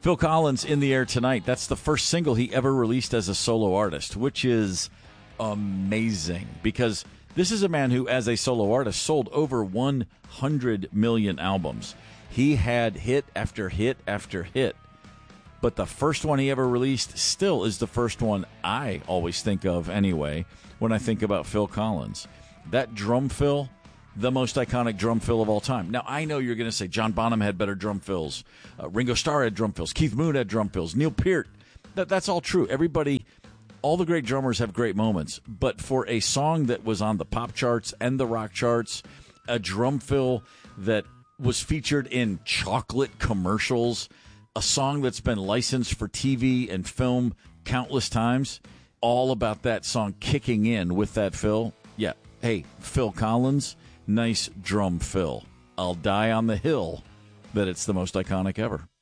Phil Collins, In the Air Tonight. That's the first single he ever released as a solo artist, which is amazing because this is a man who, as a solo artist, sold over 100 million albums. He had hit after hit after hit. But the first one he ever released still is the first one I always think of anyway when I think about Phil Collins. That drum fill, the most iconic drum fill of all time. Now, I know you're going to say John Bonham had better drum fills. Ringo Starr had drum fills. Keith Moon had drum fills. Neil Peart. That's all true. Everybody, all the great drummers have great moments. But for a song that was on the pop charts and the rock charts, a drum fill that was featured in chocolate commercials, a song that's been licensed for TV and film countless times, all about that song kicking in with that fill. Yeah. Hey, Phil Collins, nice drum fill. I'll die on the hill that it's the most iconic ever.